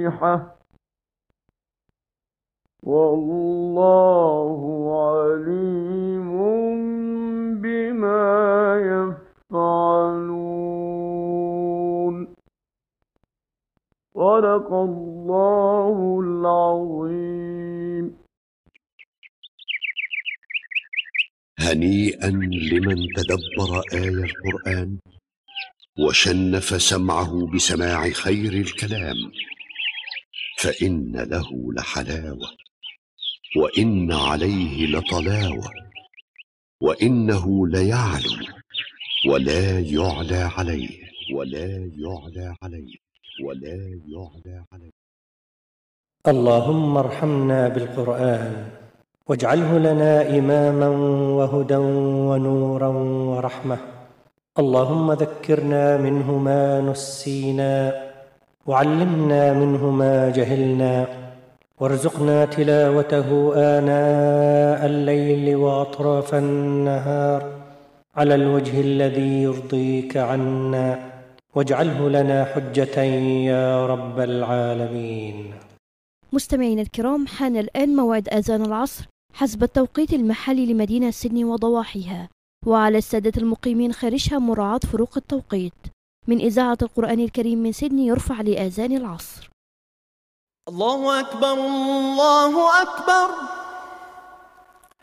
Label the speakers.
Speaker 1: صحيحة والله عليم بما يفعلون. صدق الله العظيم.
Speaker 2: هنيئا لمن تدبر آي القرآن وشنف سمعه بسماع خير الكلام، فإن له لحلاوة وإن عليه لطلاوة، وإنه ليعلو ولا يعلى عليه
Speaker 3: اللهم ارحمنا بالقرآن واجعله لنا إماما وهدى ونورا ورحمة. اللهم ذكرنا منه ما نسينا وعلمنا منه ما جهلنا، وارزقنا تلاوته آناء الليل وأطراف النهار على الوجه الذي يرضيك عنا، واجعله لنا حجة يا رب العالمين.
Speaker 4: مستمعينا الكرام، حان الآن موعد آذان العصر حسب التوقيت المحلي لمدينة سيدني وضواحيها، وعلى السادة المقيمين خارجها مراعاة فروق التوقيت. من إذاعة القرآن الكريم من سيدني يرفع لآذان العصر.
Speaker 5: الله أكبر الله أكبر.